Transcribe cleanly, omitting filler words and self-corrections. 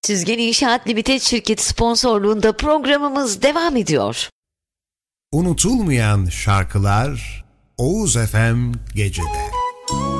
Süzgen İnşaat Limited şirketi sponsorluğunda programımız devam ediyor. Unutulmayan şarkılar Oğuz FM Gece'de.